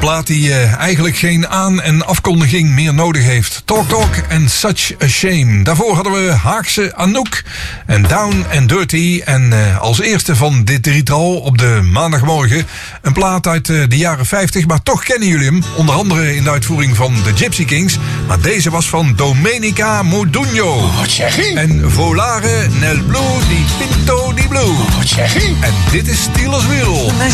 plaat die eigenlijk geen aan- en afkondiging meer nodig heeft. Talk Talk en Such a Shame. Daarvoor hadden we Haagse Anouk en Down and Dirty. En als eerste van dit drietal op de maandagmorgen een plaat uit de jaren 50. Maar toch kennen jullie hem. Onder andere in de uitvoering van de Gypsy Kings. Maar deze was van Domenica Modugno. Wat zeg je? En Volare nel blu di Pinto di Blu. Wat zeg je? En dit is Steelers Wheel.